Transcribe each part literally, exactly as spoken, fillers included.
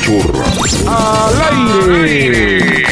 Sur. ¡Al aire!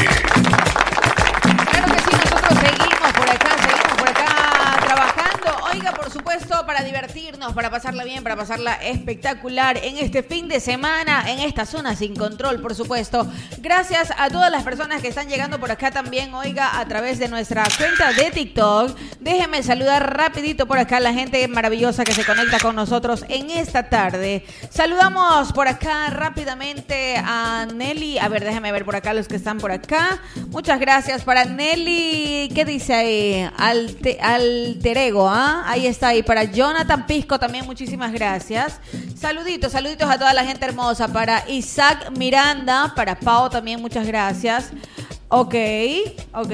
Claro que sí, nosotros seguimos por acá, seguimos por acá trabajando. Oiga, por supuesto, para divertirnos, para pasarla bien, para pasarla espectacular en este fin de semana, en esta zona sin control, por supuesto. Gracias a todas las personas que están llegando por acá también, oiga, a través de nuestra cuenta de TikTok. Déjenme saludar rapidito por acá a la gente maravillosa que se conecta con nosotros en esta tarde. Saludamos por acá rápidamente a Nelly. A ver, déjenme ver por acá los que están por acá. Muchas gracias para Nelly. ¿Qué dice ahí? Alte, alter ego, ¿ah? Ahí está. Y para Jonathan Pisco también muchísimas gracias. Saluditos, saluditos a toda la gente hermosa. Para Isaac Miranda, para Pau también muchas gracias. Ok, ok.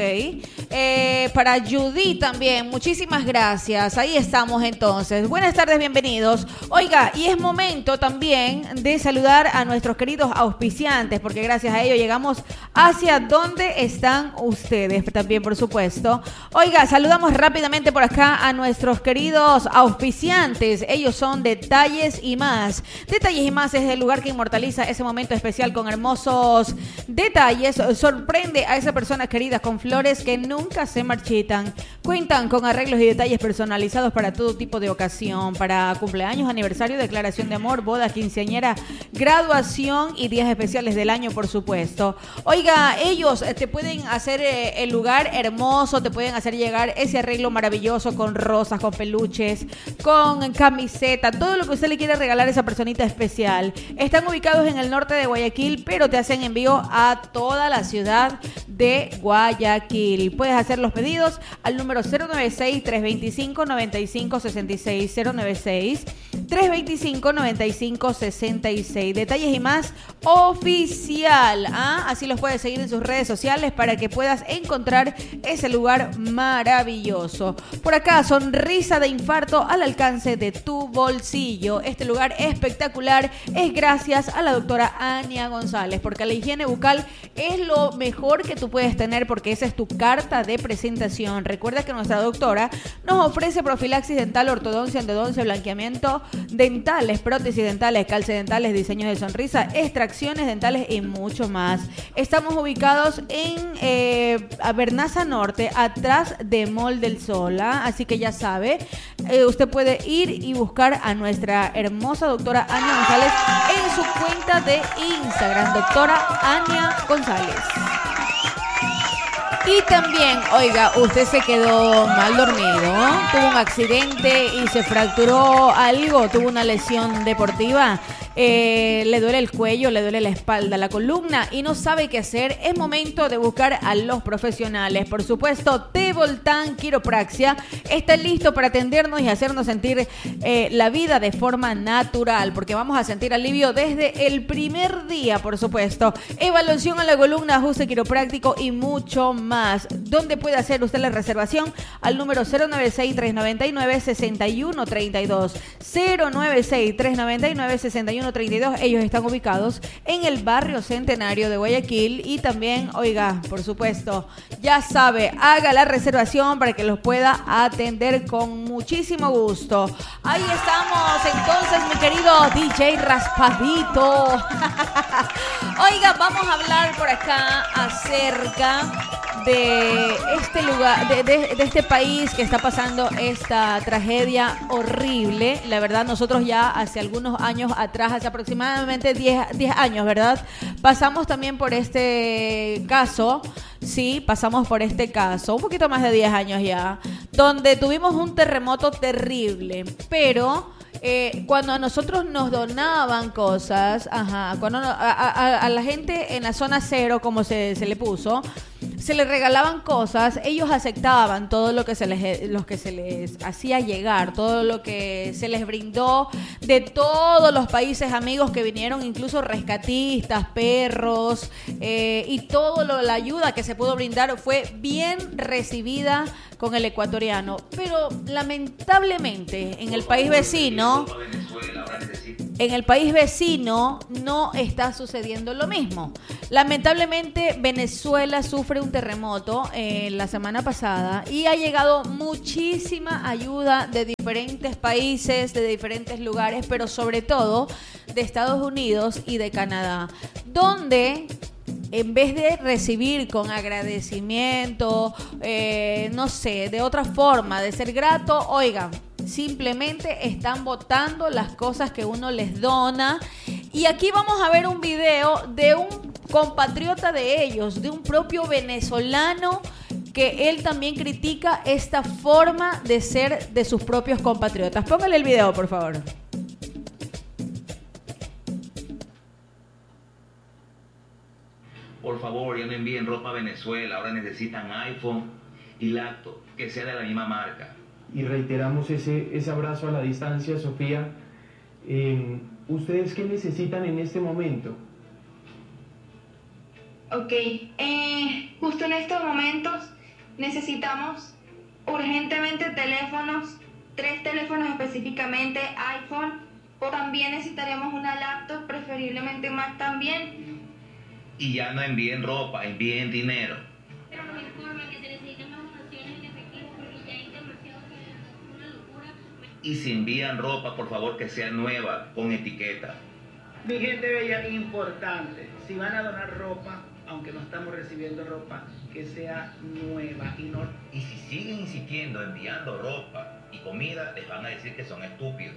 Eh, para Judy también, muchísimas gracias. Ahí estamos entonces. Buenas tardes, bienvenidos. Oiga, y es momento también de saludar a nuestros queridos auspiciantes, porque gracias a ellos llegamos hacia donde están ustedes también, por supuesto. Oiga, saludamos rápidamente por acá a nuestros queridos auspiciantes. Ellos son Detalles y Más. Detalles y Más es el lugar que inmortaliza ese momento especial con hermosos detalles. Sorprende a esas personas queridas con flores que nunca se marchitan. Cuentan con arreglos y detalles personalizados para todo tipo de ocasión, para cumpleaños, aniversario, declaración de amor, boda, quinceañera, graduación y días especiales del año, por supuesto. Oiga, ellos te pueden hacer eh, el lugar hermoso, te pueden hacer llegar ese arreglo maravilloso con rosas, con peluches, con camiseta, todo lo que usted le quiera regalar a esa personita especial. Están ubicados en el norte de Guayaquil, pero te hacen envío a toda la ciudad de Guayaquil. Puedes hacer los pedidos al número cero nueve seis, tres dos cinco, nueve cinco seis seis, cero nueve seis, tres dos cinco, nueve cinco seis seis. Detalles y Más oficial. ¿Ah? Así los puedes seguir en sus redes sociales para que puedas encontrar ese lugar maravilloso. Por acá, sonrisa de infarto al alcance de tu bolsillo. Este lugar espectacular es gracias a la doctora Ania González, porque la higiene bucal es lo mejor que tú puedes tener, porque esa es tu carta de presentación. Recuerda que nuestra doctora nos ofrece profilaxis dental, ortodoncia, endodoncia, blanqueamiento dentales, prótesis dentales, calce dentales, diseños de sonrisa, extracciones dentales y mucho más. Estamos ubicados en eh, Bernaza Norte, atrás de Mall del Sol, ¿ah? Así que ya sabe, eh, usted puede ir y buscar a nuestra hermosa doctora Ania González en su cuenta de Instagram, doctora Ania González. Y también, oiga, usted se quedó mal dormido, ¿no? Tuvo un accidente y se fracturó algo, tuvo una lesión deportiva, eh, le duele el cuello, le duele la espalda, la columna y no sabe qué hacer. Es momento de buscar a los profesionales. Por supuesto, Tevoltán Quiropraxia está listo para atendernos y hacernos sentir eh, la vida de forma natural, porque vamos a sentir alivio desde el primer día, por supuesto. Evaluación a la columna, ajuste quiropráctico y mucho más. ¿Dónde puede hacer usted la reservación? Al número cero nueve seis, tres nueve nueve, seis uno tres dos. cero nueve seis, tres nueve nueve, seis uno tres dos. Ellos están ubicados en el barrio Centenario de Guayaquil. Y también, oiga, por supuesto, ya sabe, haga la reservación para que los pueda atender con muchísimo gusto. Ahí estamos entonces, mi querido D J Raspadito. Oiga, vamos a hablar por acá acerca de este lugar, de, de, de este país que está pasando esta tragedia horrible. La verdad, nosotros ya hace algunos años atrás, hace aproximadamente diez años, ¿verdad? Pasamos también por este caso, sí, pasamos por este caso, un poquito más de diez años ya, donde tuvimos un terremoto terrible, pero... Eh, cuando a nosotros nos donaban cosas, ajá, cuando a, a, a la gente en la zona cero, como se, se le puso, se les regalaban cosas, ellos aceptaban todo lo que se les, lo que se les hacía llegar, todo lo que se les brindó de todos los países amigos que vinieron, incluso rescatistas, perros, eh, y toda la ayuda que se pudo brindar fue bien recibida con el ecuatoriano. Pero lamentablemente en el país vecino, en el país vecino no está sucediendo lo mismo. Lamentablemente Venezuela sufre un terremoto eh, la semana pasada y ha llegado muchísima ayuda de diferentes países, de diferentes lugares, pero sobre todo de Estados Unidos y de Canadá, donde en vez de recibir con agradecimiento, eh, no sé, de otra forma, de ser grato, oigan, simplemente están botando las cosas que uno les dona. Y aquí vamos a ver un video de un compatriota de ellos, de un propio venezolano, que él también critica esta forma de ser de sus propios compatriotas. Póngale el video, por favor. Por favor, ya no envíen ropa a Venezuela, ahora necesitan iPhone y laptop, que sea de la misma marca. Y reiteramos ese, ese abrazo a la distancia, Sofía. Eh, ¿Ustedes qué necesitan en este momento? Ok, eh, justo en estos momentos necesitamos urgentemente teléfonos, tres teléfonos específicamente, iPhone, o también necesitaríamos una laptop, preferiblemente Mac también. Y ya no envíen ropa, envíen dinero. Pero nos informan que se necesitan más donaciones en efectivo porque ya hay demasiado, que es una locura. Y si envían ropa, por favor que sea nueva, con etiqueta. Mi gente bella, importante, si van a donar ropa, aunque no estamos recibiendo ropa, que sea nueva y no... Y si siguen insistiendo enviando ropa y comida, les van a decir que son estúpidos.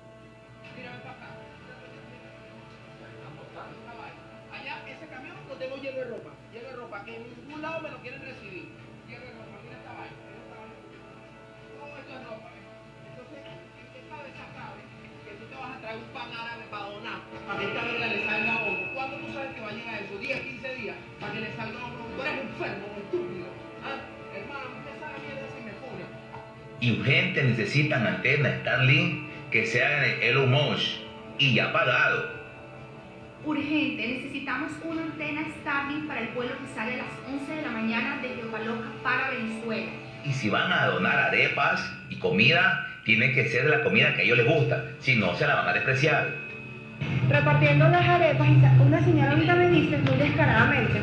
Allá ese camión lo tengo lleno de ropa, lleno de ropa, que en ningún lado me lo quieren recibir. Lleno de ropa, mira esta vaina, mira esta vaina. Todo esto es ropa. Entonces, ¿qué cabeza cabe que tú te vas a traer un pan árabe para donar? Para que esta verga le salga a otro. ¿Cuándo tú sabes que va a llegar eso? diez, quince días, para que le salga a otro. Tú eres enfermo, estúpido. ¿Ah? Hermano, usted sabe mierda si me pone. Y urgente necesitan antenas Starlink que sean de Elon Musk y ya pagado. Urgente, necesitamos una antena Starlink para el vuelo que sale a las once de la mañana desde Opa-locka para Venezuela. Y si van a donar arepas y comida, tiene que ser de la comida que a ellos les gusta, si no se la van a despreciar. Repartiendo las arepas, una señora ahorita me dice muy descaradamente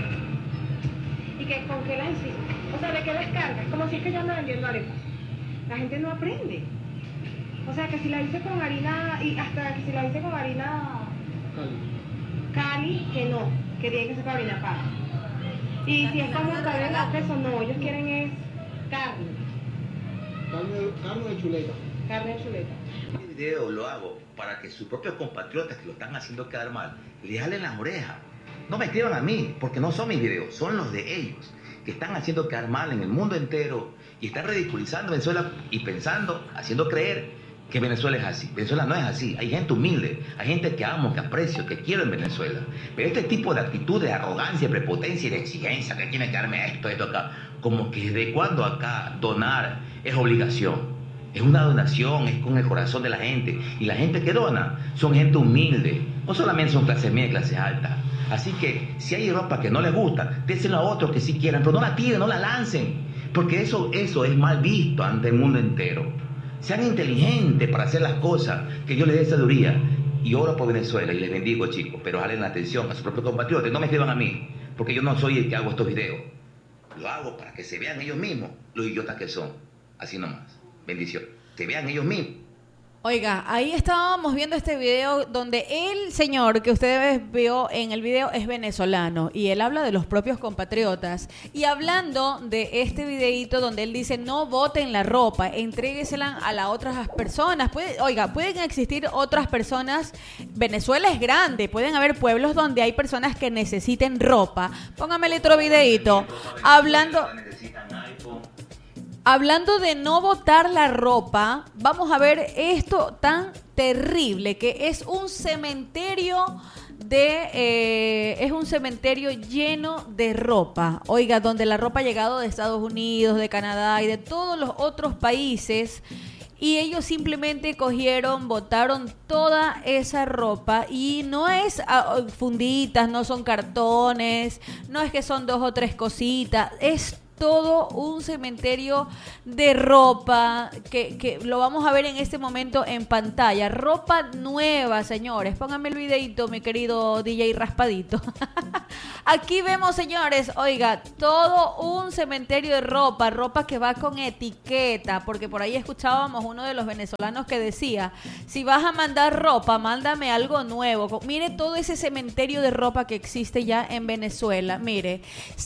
y que congelan sí, o sea, de que las cargas, como si es que yo ando vendiendo arepas. La gente no aprende. O sea, que si la hice con harina, y hasta que si la hice con harina Cali, que no, que tiene que ser con harina pan. Y si es con harina queso, no, ellos quieren es carne. Carne, carne de chuleta. Carne de chuleta. Este video lo hago para que sus propios compatriotas que lo están haciendo quedar mal, les jalen las orejas. No me escriban a mí, porque no son mis videos, son los de ellos, que están haciendo quedar mal en el mundo entero y están ridiculizando Venezuela y pensando, haciendo creer que Venezuela es así. Venezuela no es así. Hay gente humilde, hay gente que amo, que aprecio, que quiero en Venezuela. Pero este tipo de actitud de arrogancia, prepotencia y de exigencia, que tiene que darme esto, esto, acá, como que desde cuando acá donar es obligación. Es una donación, es con el corazón de la gente. Y la gente que dona son gente humilde. No solamente son clase media y clase alta. Así que si hay ropa que no les gusta, déselo a otros que sí quieran, pero no la tiren, no la lancen. Porque eso, eso es mal visto ante el mundo entero. Sean inteligentes para hacer las cosas, que yo les dé sabiduría. Y oro por Venezuela y les bendigo, chicos, pero jalen la atención a sus propios compatriotas. No me escriban a mí, porque yo no soy el que hago estos videos. Lo hago para que se vean ellos mismos los idiotas que son. Así nomás. Bendición. Se vean ellos mismos. Oiga, ahí estábamos viendo este video donde el señor que ustedes vio en el video es venezolano y él habla de los propios compatriotas y hablando de este videíto donde él dice no boten la ropa, entréguesela a las otras personas. Puede, oiga, pueden existir otras personas. Venezuela es grande, pueden haber pueblos donde hay personas que necesiten ropa. Póngame el otro videíto hablando... Hablando de no botar la ropa, vamos a ver esto tan terrible que es un cementerio de eh, es un cementerio lleno de ropa. Oiga, donde la ropa ha llegado de Estados Unidos, de Canadá y de todos los otros países. Y ellos simplemente cogieron, botaron toda esa ropa y no es uh, funditas, no son cartones, no es que son dos o tres cositas, es todo un cementerio de ropa que, que lo vamos a ver en este momento en pantalla. Ropa nueva, señores. Pónganme el videito, mi querido D J Raspadito. Aquí vemos, señores, oiga, todo un cementerio de ropa, ropa que va con etiqueta, porque por ahí escuchábamos uno de los venezolanos que decía, si vas a mandar ropa, mándame algo nuevo. Mire todo ese cementerio de ropa que existe ya en Venezuela. Mire,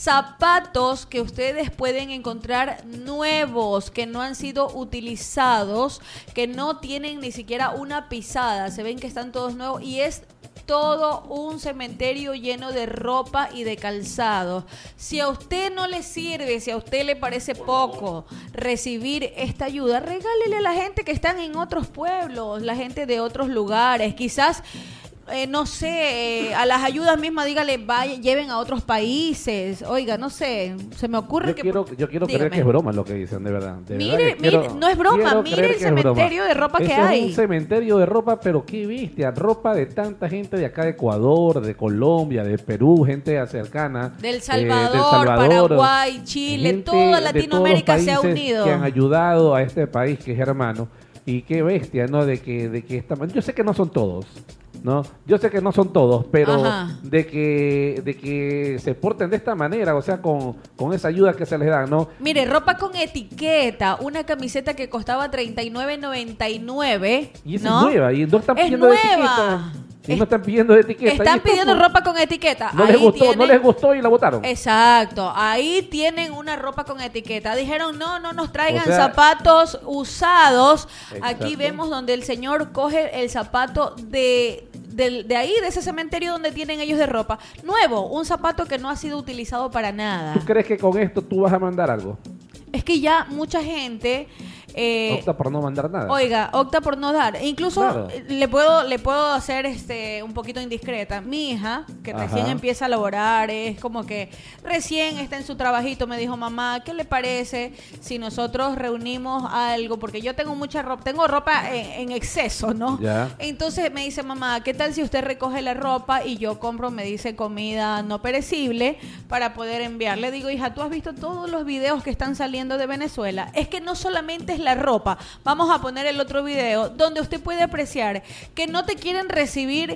zapatos que ustedes pueden encontrar nuevos, que no han sido utilizados, que no tienen ni siquiera una pisada, se ven que están todos nuevos y es todo un cementerio lleno de ropa y de calzado. Si a usted no le sirve, si a usted le parece poco recibir esta ayuda, regálele a la gente que están en otros pueblos, la gente de otros lugares, quizás Eh, no sé, eh, a las ayudas mismas, dígale, vaya, lleven a otros países. Oiga, no sé, se me ocurre yo que... Quiero, yo quiero dígame. creer que es broma lo que dicen, de verdad. De mire, verdad mire, quiero, no es broma, mire el cementerio de ropa que Eso hay. Es un cementerio de ropa, pero qué bestia, ropa de tanta gente de acá de Ecuador, de Colombia, de Perú, gente cercana. Del Salvador, eh, del Salvador Paraguay, Chile, gente toda de Latinoamérica todos se los ha países unido. que han ayudado a este país que es hermano. Y qué bestia, ¿no? De que, de que esta, yo sé que no son todos, ¿no? Yo sé que no son todos, pero Ajá. de que de que se porten de esta manera, o sea, con, con esa ayuda que se les da, ¿no? Mire, ropa con etiqueta, una camiseta que costaba treinta y nueve noventa y nueve, Y esa ¿no? es nueva, y no están Es pidiendo de nueva. etiqueta. Y Es- no están pidiendo de etiqueta. Están Ahí está, pidiendo pues. ropa con etiqueta. No Ahí les gustó, no tienen- les gustó y la votaron. Exacto, ahí tienen una ropa con etiqueta. Dijeron, no, no nos traigan O sea- zapatos usados. Exacto. Aquí vemos donde el señor coge el zapato de, de, de ahí, de ese cementerio donde tienen ellos de ropa. Nuevo, un zapato que no ha sido utilizado para nada. ¿Tú crees que con esto tú vas a mandar algo? Es que ya mucha gente... eh, Opta por no mandar nada. Oiga, opta por no dar. Incluso Claro. eh, le puedo le puedo hacer este un poquito indiscreta. Mi hija, que Ajá. recién empieza a laborar, es como que recién está en su trabajito, me dijo, mamá, ¿qué le parece si nosotros reunimos algo? Porque yo tengo mucha ropa, tengo ropa en, en exceso, ¿no? Ya. Entonces me dice, mamá, ¿qué tal si usted recoge la ropa y yo compro, me dice, comida no perecible para poder enviar? Le digo, hija, ¿tú has visto todos los videos que están saliendo de Venezuela? Es que no solamente es la ropa. Vamos a poner el otro video donde usted puede apreciar que no te quieren recibir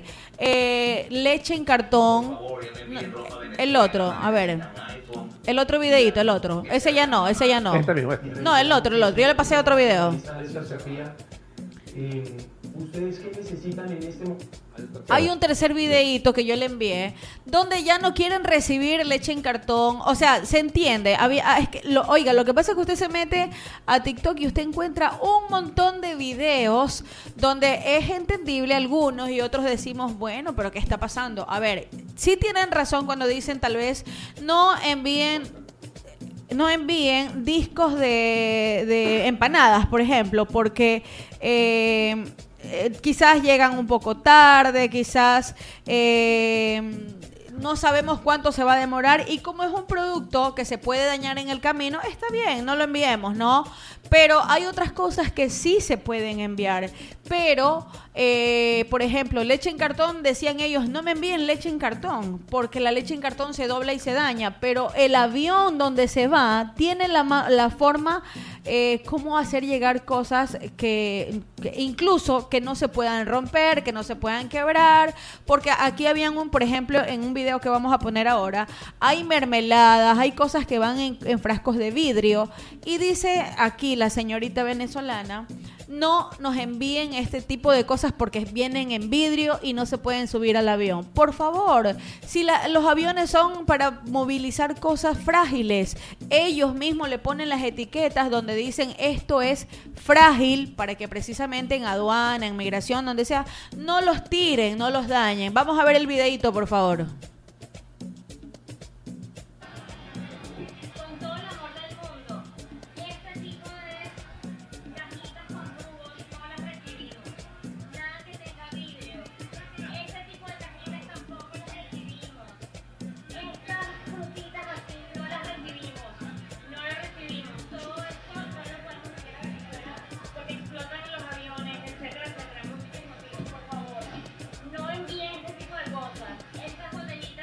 eh, leche en cartón. No, el otro, a ver. El otro videito, el otro. Ese ya no, ese ya no. Este mismo, este. No, el otro, el otro. Yo le pasé otro video. Mister Sofía, eh, ¿ustedes qué necesitan en este momento? Hay un tercer videíto que yo le envié donde ya no quieren recibir leche en cartón. O sea, se entiende. Había, ah, es que lo, oiga, lo que pasa es que usted se mete a TikTok y usted encuentra un montón de videos donde es entendible algunos y otros decimos, bueno, pero ¿qué está pasando? A ver, sí tienen razón cuando dicen tal vez no envíen no envíen discos de, de empanadas, por ejemplo, porque eh, eh, quizás llegan un poco tarde, quizás eh, no sabemos cuánto se va a demorar y como es un producto que se puede dañar en el camino, está bien, no lo enviemos, ¿no? Pero hay otras cosas que sí se pueden enviar. Pero, eh, por ejemplo, leche en cartón, decían ellos, no me envíen leche en cartón, porque la leche en cartón se dobla y se daña. Pero el avión donde se va tiene la, ma- la forma, eh, cómo hacer llegar cosas que, que incluso que no se puedan romper, que no se puedan quebrar. Porque aquí habían un, por ejemplo, en un video que vamos a poner ahora, hay mermeladas, hay cosas que van en, en frascos de vidrio. Y dice aquí la señorita venezolana, no nos envíen este tipo de cosas porque vienen en vidrio y no se pueden subir al avión. Por favor, si la, los aviones son para movilizar cosas frágiles, ellos mismos le ponen las etiquetas donde dicen esto es frágil para que precisamente en aduana, en migración, donde sea, no los tiren, no los dañen. Vamos a ver el videito, por favor. Con todo el amor del mundo, este tipo de cajitas con tubos no las recibimos. Nada que tenga vidrio. Este tipo de cajitas tampoco las recibimos. Estas frutitas así no las recibimos. No las recibimos. Todo esto no lo podemos meter a Venezuela porque explotan en los aviones, etcétera, etcétera. Muchísimos motivos, por favor. No envíen este tipo de cosas. Estas botellitas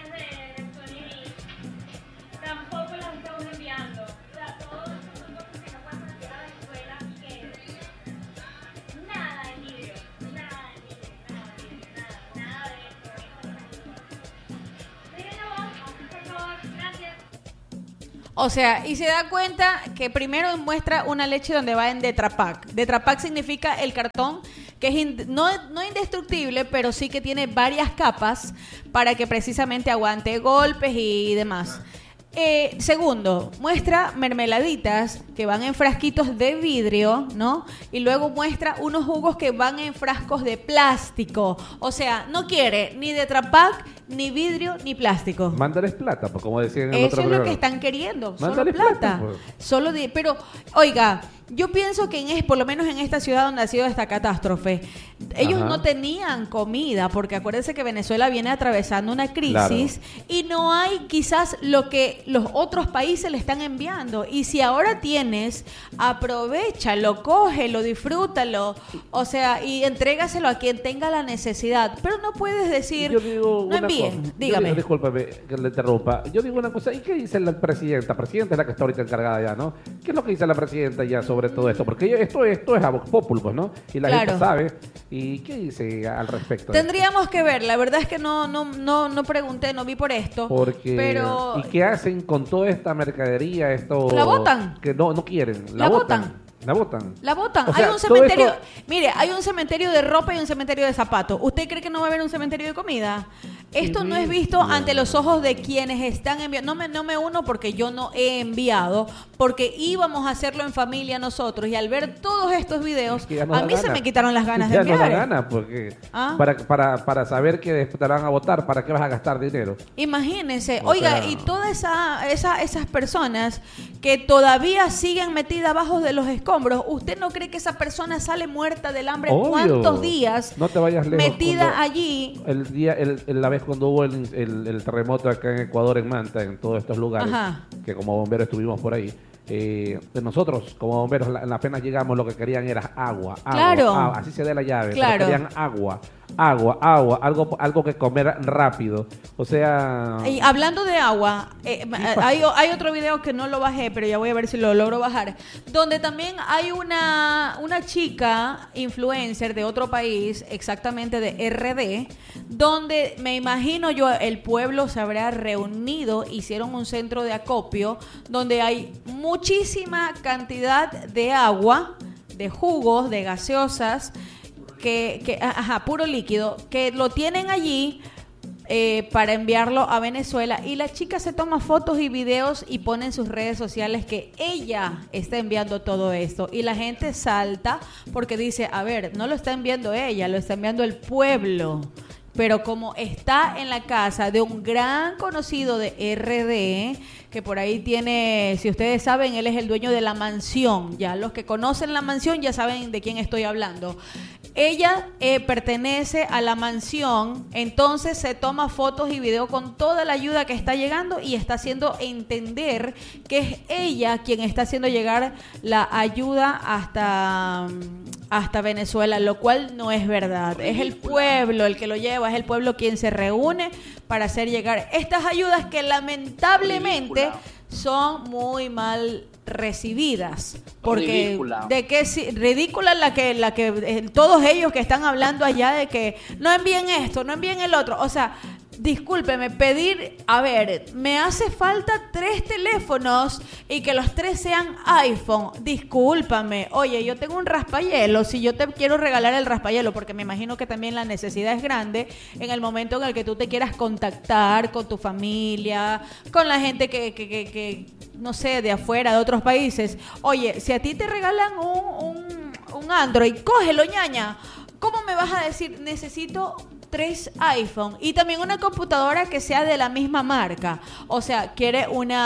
O sea, y se da cuenta que primero muestra una leche donde va en Tetra Pak. Tetra Pak significa el cartón que es ind- no, no indestructible, pero sí que tiene varias capas para que precisamente aguante golpes y demás. Eh, segundo, muestra mermeladitas que van en frasquitos de vidrio, ¿no? Y luego muestra unos jugos que van en frascos de plástico. O sea, no quiere ni Tetra Pak, ni vidrio, ni plástico. Mándales plata, pues como decían en el Eso otro es lo programa. que están queriendo, solo Mándales plata. plata, pues. Solo de, pero, oiga, yo pienso que en es, por lo menos en esta ciudad donde ha sido esta catástrofe, ellos Ajá. no tenían comida, porque acuérdense que Venezuela viene atravesando una crisis y no hay quizás lo que los otros países le están enviando. Y si ahora tienes, aprovéchalo, cógelo, disfrútalo, o sea, y entrégaselo a quien tenga la necesidad. Pero no puedes decir, Yo digo no una envíen, cosa. dígame. Yo digo, discúlpeme que le interrumpa. Yo digo una cosa. ¿Y qué dice la presidenta? Presidenta es la que está ahorita encargada ya, ¿no? ¿Qué es lo que dice la presidenta ya sobre todo esto? Porque yo- esto, esto es a vox populi, pues, ¿no? Y la Claro. gente sabe. ¿Y qué dice al respecto? de esto? Tendríamos que ver, la verdad es que no, no, no, no pregunté, no vi por esto. Porque pero ¿y qué hacen con toda esta mercadería? Esto La botan. que no no quieren. La, La botan. botan. La botan. la botan. O sea, hay un todo cementerio, esto- mire, hay un cementerio de ropa y un cementerio de zapatos. ¿Usted cree que no va a haber un cementerio de comida? Esto no es visto ante los ojos de quienes están enviando. No me, no me uno porque yo no he enviado, porque íbamos a hacerlo en familia nosotros. Y al ver todos estos videos, Que ya no a da mí se gana. me quitaron las ganas de Ya no enviar. da gana, porque Ah. para, para, para saber que después te la van a votar, ¿para qué vas a gastar dinero? Imagínense, O oiga, sea- y todas esa, esa, esas personas que todavía siguen metidas abajo de los escombros, ¿usted no cree que esa persona sale muerta del hambre? Obvio. ¿Cuántos días No te vayas lejos. metida cuando- allí? El día, el, el- la vez cuando hubo el, el- el terremoto acá en Ecuador, en Manta, en todos estos lugares, Ajá. que como bomberos estuvimos por ahí. Eh, nosotros, como bomberos, la- apenas llegamos, lo que querían era agua. agua Claro. agua, así se dé la llave. pero Claro. querían agua, agua, agua, algo, algo que comer rápido. O sea. Y hablando de agua, eh, hay, hay otro video que no lo bajé, pero ya voy a ver si lo logro bajar, donde también hay una, una chica influencer de otro país, exactamente de R D, donde me imagino yo el pueblo se habrá reunido, hicieron un centro de acopio, donde hay muchísima cantidad de agua, de jugos, de gaseosas, que, que ajá, puro líquido, que lo tienen allí eh, para enviarlo a Venezuela, y la chica se toma fotos y videos y pone en sus redes sociales que ella está enviando todo esto, y la gente salta porque dice, a ver, no lo está enviando ella, lo está enviando el pueblo. Pero como está en la casa de un gran conocido de R D, que por ahí tiene, si ustedes saben, él es el dueño de la mansión. Ya los que conocen la mansión ya saben de quién estoy hablando. Ella eh, pertenece a la mansión, entonces se toma fotos y video con toda la ayuda que está llegando y está haciendo entender que es ella quien está haciendo llegar la ayuda hasta, hasta Venezuela, lo cual no es verdad. Es el pueblo el que lo lleva, es el pueblo quien se reúne para hacer llegar estas ayudas que lamentablemente son muy mal recibidas, porque Ridícula. de que si, ridícula la que la que eh, todos ellos que están hablando allá de que no envíen esto, no envíen el otro, o sea, discúlpeme, pedir, a ver, me hace falta tres teléfonos y que los tres sean iPhone, discúlpame, oye, yo tengo un raspahielo, si yo te quiero regalar el raspahielo, porque me imagino que también la necesidad es grande en el momento en el que tú te quieras contactar con tu familia, con la gente que, que, que, que no sé, de afuera, de otros países, oye, si a ti te regalan un, un, un Android, cógelo, ñaña, ¿cómo me vas a decir, necesito tres iPhone y también una computadora que sea de la misma marca? O sea, quiere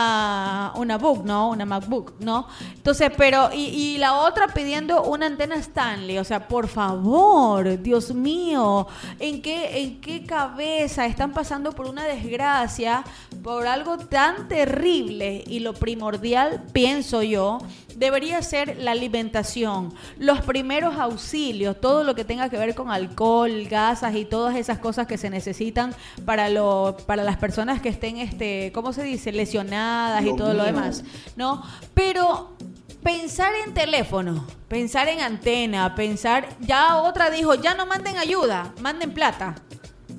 una una book, ¿no? Una MacBook, ¿no? Entonces, pero y, y la otra pidiendo una antena Stanley, o sea, por favor, Dios mío, ¿en qué en qué cabeza están pasando por una desgracia, por algo tan terrible? Y lo primordial, pienso yo, debería ser la alimentación, los primeros auxilios, todo lo que tenga que ver con alcohol, gasas y todas esas cosas que se necesitan para lo para las personas que estén este, ¿cómo se dice? lesionadas y Lo todo lo mío. demás, ¿no? Pero pensar en teléfono, pensar en antena, pensar, ya otra dijo, ya no manden ayuda, manden plata.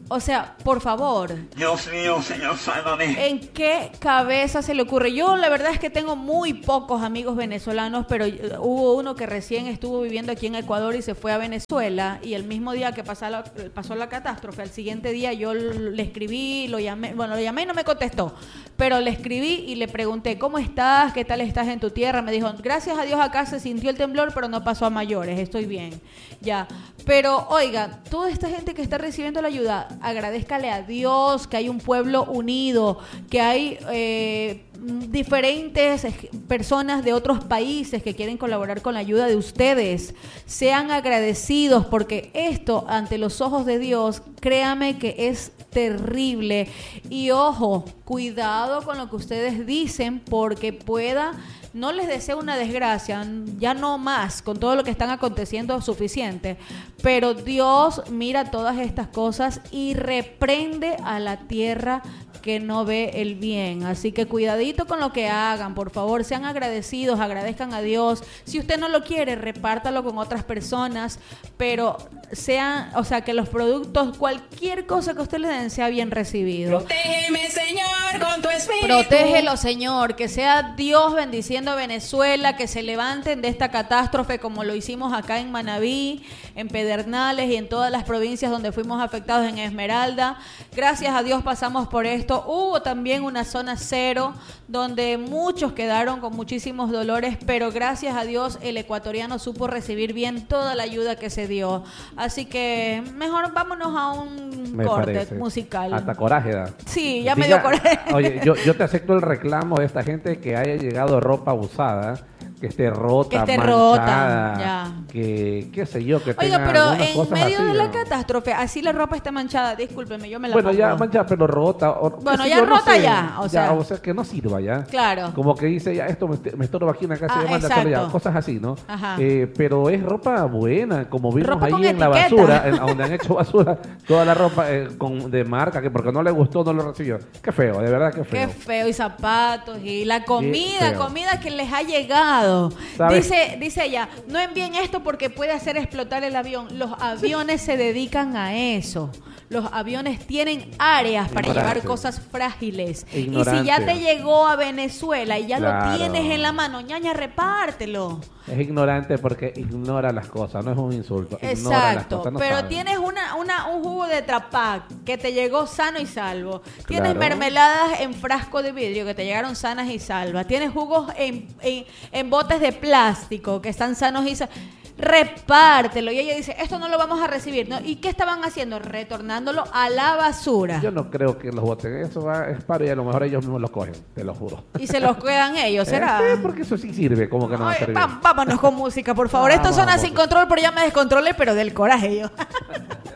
O sea, por favor. Dios mío, Señor, sálvame. ¿En qué cabeza se le ocurre? Yo la verdad es que tengo muy pocos amigos venezolanos, pero hubo uno que recién estuvo viviendo aquí en Ecuador y se fue a Venezuela, y el mismo día que pasó la, pasó la catástrofe, al siguiente día yo le escribí, lo llamé, bueno, lo llamé y no me contestó, pero le escribí y le pregunté, ¿cómo estás? ¿Qué tal estás en tu tierra? Me dijo, gracias a Dios acá se sintió el temblor, pero no pasó a mayores, estoy bien. Ya, pero oiga, toda esta gente que está recibiendo la ayuda, agradézcale a Dios que hay un pueblo unido, que hay eh, diferentes personas de otros países que quieren colaborar con la ayuda de ustedes. Sean agradecidos, porque esto ante los ojos de Dios, créame que es terrible. Y ojo, cuidado con lo que ustedes dicen, porque pueda... No les deseo una desgracia, ya no más, con todo lo que están aconteciendo suficiente, pero Dios mira todas estas cosas y reprende a la tierra que no ve el bien. Así que cuidadito con lo que hagan, por favor, sean agradecidos, agradezcan a Dios. Si usted no lo quiere, repártalo con otras personas, pero sean, o sea, que los productos, cualquier cosa que usted le den, sea bien recibido. Protégeme, Señor, con tu espíritu. Protégelo, Señor, que sea Dios bendiciendo a Venezuela, que se levanten de esta catástrofe como lo hicimos acá en Manabí, en Pedernales y en todas las provincias donde fuimos afectados, en Esmeralda. Gracias a Dios pasamos por esto. Hubo también una zona cero donde muchos quedaron con muchísimos dolores, pero gracias a Dios el ecuatoriano supo recibir bien toda la ayuda que se dio. Así que mejor vámonos a un Me corte parece. musical. Hasta coraje da. Sí, ya Diga, me dio coraje. Oye, yo, yo te acepto el reclamo de esta gente que haya llegado ropa usada, que esté rota, Que esté manchada, rota, ya. que qué sé yo, que Oiga, tenga pero algunas en cosas medio así, de la ¿no? catástrofe, así la ropa está manchada, discúlpeme, yo me la Bueno, pongo. ya manchada, pero rota. O, Bueno, qué sé ya yo, no rota sé. ya, o sea. o sea, que no sirva ya. Claro. Como que dice, ya esto me, me estorba aquí en la casa, Ah, ya mándaselo ya, exacto. cosas así, ¿no? Ajá. Eh, pero es ropa buena, como vimos Ropa ahí con en la etiqueta. basura, en, donde han hecho basura, toda la ropa eh, con, de marca, que porque no le gustó, no lo recibió. Qué feo, de verdad, qué feo. Qué feo, y zapatos, y la comida, feo. comida que les ha llegado. ¿Sabes? Dice, dice ella, no envíen esto porque puede hacer explotar el avión. Los aviones se dedican a eso. Los aviones tienen áreas para Ignorante. llevar cosas frágiles. Ignorante. Y si ya te llegó a Venezuela y ya Claro. lo tienes en la mano, ñaña, repártelo. Es ignorante porque ignora las cosas, no es un insulto. Ignora Exacto, las cosas, no pero sabe. tienes una, una, un jugo de Trapac que te llegó sano y salvo. Tienes Claro. mermeladas en frasco de vidrio que te llegaron sanas y salvas. Tienes jugos en, en, en botes de plástico que están sanos y salvos. Repártelo. Y ella dice, esto no lo vamos a recibir, ¿no? ¿Y qué estaban haciendo? Retornándolo a la basura. Yo no creo que los voten. Eso va, es paro y a lo mejor ellos mismos lo cogen, te lo juro. Y se los quedan ellos, ¿será? Eh, sí, porque eso sí sirve, como que no va a Oye, servir. va- vámonos con música, por favor. Esto Vamos, suena vamos. sin control, pero ya me descontrolé, pero del coraje yo.